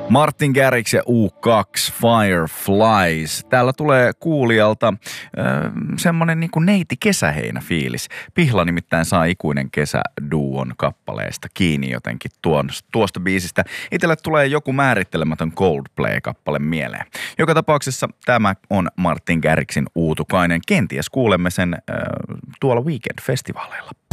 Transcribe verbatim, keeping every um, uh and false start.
Martin Garrix ja U kaksi Fireflies. Täällä tulee kuulijalta äh, semmonen niinku neiti kesäheinä fiilis. Pihla nimittäin saa ikuinen kesä duon kappaleesta kiinni jotenkin tuon, tuosta biisistä. Itelle tulee joku määrittelemätön Coldplay-kappale mieleen. Joka tapauksessa tämä on Martin Garrixin uutukainen. Kenties kuulemme sen äh, tuolla Weekend-festivaaleilla.